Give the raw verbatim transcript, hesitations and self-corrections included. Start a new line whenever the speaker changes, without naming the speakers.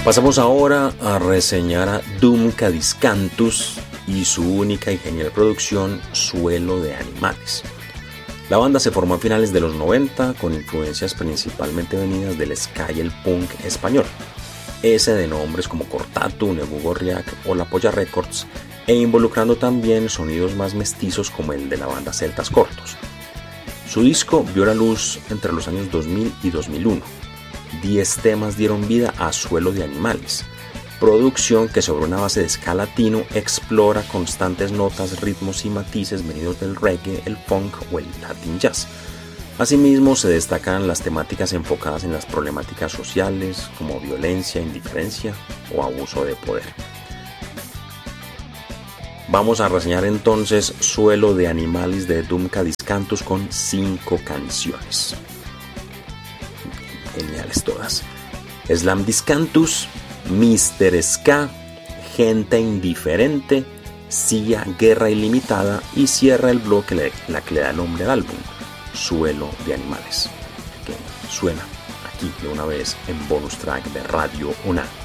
Pasamos ahora a reseñar a Dum Cadiscantus y su única y genial producción Suelo de Animales. La banda se formó a finales de los noventa con influencias principalmente venidas del ska y el punk español, ese de nombres como Cortatu, Nebu Gorriak o La Polla Records, e involucrando también sonidos más mestizos como el de la banda Celtas Cortos. Su disco vio la luz entre los años dos mil y dos mil uno. Diez temas dieron vida a Suelo de Animales, producción que sobre una base de ska latino explora constantes notas, ritmos y matices venidos del reggae, el funk o el latin jazz. Asimismo, se destacan las temáticas enfocadas en las problemáticas sociales como violencia, indiferencia o abuso de poder. Vamos a reseñar entonces Suelo de Animales de Dum Cadiscantus con cinco canciones. Geniales todas. Slam Discantus, mister Ska, Gente Indiferente, Sia, Guerra Ilimitada y cierra el bloque la que le da nombre al álbum, Suelo de Animales, que suena aquí de una vez en bonus track de Radio UNAM.